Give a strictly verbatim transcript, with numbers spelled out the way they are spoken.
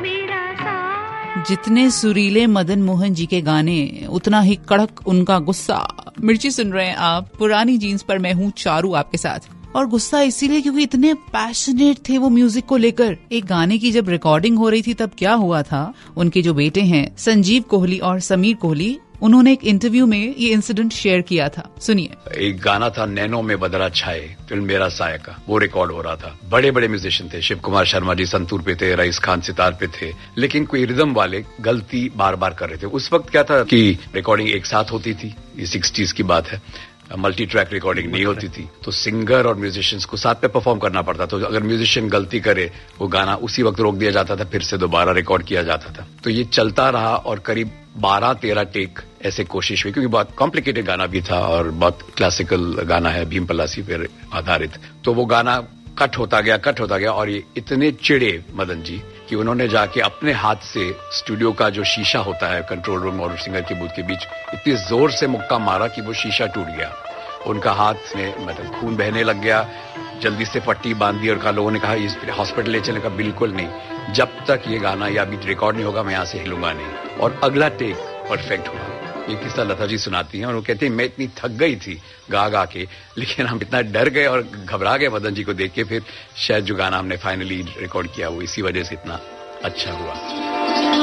जितने सुरीले मदन मोहन जी के गाने उतना ही कड़क उनका गुस्सा। मिर्ची सुन रहे हैं आप, पुरानी जीन्स पर मैं हूँ चारू आपके साथ। और गुस्सा इसीलिए क्योंकि इतने पैशनेट थे वो म्यूजिक को लेकर। एक गाने की जब रिकॉर्डिंग हो रही थी तब क्या हुआ था, उनके जो बेटे हैं संजीव कोहली और समीर कोहली, उन्होंने एक इंटरव्यू में ये इंसिडेंट शेयर किया था, सुनिए। एक गाना था नैनो में बदला छाए, फिल्म मेरा साया का, वो रिकॉर्ड हो रहा था। बड़े बड़े म्यूजिशियन थे, शिव कुमार शर्मा जी संतूर पे थे, रईस खान सितार पे थे, लेकिन कोई रिदम वाले गलती बार बार कर रहे थे। उस वक्त क्या था कि रिकॉर्डिंग एक साथ होती थी, ये सिक्सटीज की बात है, मल्टी ट्रैक रिकॉर्डिंग नहीं होती थी, तो सिंगर और म्यूजिशियंस को साथ में परफॉर्म करना पड़ता। तो अगर म्यूजिशियन गलती करे वो गाना उसी वक्त रोक दिया जाता था, फिर से दोबारा रिकॉर्ड किया जाता था। तो ये चलता रहा और करीब बारह तेरह टेक ऐसे कोशिश हुई, क्योंकि बहुत कॉम्प्लिकेटेड गाना भी था और बहुत क्लासिकल गाना है, भीम पल्लासी पर आधारित। तो वो गाना कट होता गया कट होता गया और ये इतने चिड़े मदन जी कि उन्होंने जाके अपने हाथ से स्टूडियो का जो शीशा होता है कंट्रोल रूम और सिंगर के बूथ के बीच, इतनी जोर से मुक्का मारा कि वो शीशा टूट गया। उनका हाथ में मतलब खून बहने लग गया। जल्दी से पट्टी बांध दी और कहा, लोगों ने कहा इस हॉस्पिटल ले चलने का, बिल्कुल नहीं, जब तक ये गाना या बीट रिकॉर्ड नहीं होगा मैं यहाँ से हिलूंगा नहीं। और अगला टेक परफेक्ट हुआ। ये किस्सा लता जी सुनाती हैं और वो कहती है मैं इतनी थक गई थी गा गा के, लेकिन हम इतना डर गए और घबरा गए मदन जी को देख के, फिर शायद जो गाना हमने फाइनली रिकॉर्ड किया वो इसी वजह से इतना अच्छा हुआ।